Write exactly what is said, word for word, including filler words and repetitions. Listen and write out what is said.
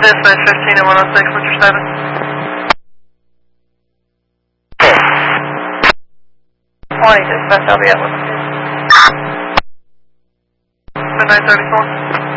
Dispatch fifteen and one oh six, what's your status? twenty, dispatch, I'll be at one oh two. nine thirty-four.